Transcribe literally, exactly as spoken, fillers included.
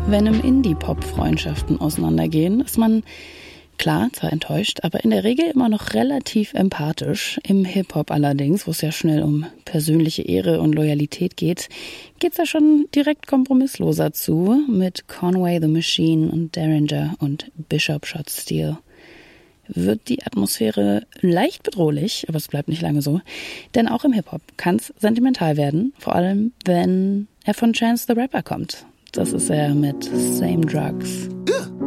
Wenn im Indie-Pop Freundschaften auseinandergehen, ist man, klar, zwar enttäuscht, aber in der Regel immer noch relativ empathisch. Im Hip-Hop allerdings, wo es ja schnell um persönliche Ehre und Loyalität geht, geht's ja schon direkt kompromissloser zu mit Conway the Machine und Derringer und Bishop Shot Steel. Wird die Atmosphäre leicht bedrohlich, aber es bleibt nicht lange so. Denn auch im Hip-Hop kann es sentimental werden, vor allem wenn er von Chance the Rapper kommt. Das ist er mit Same Drugs.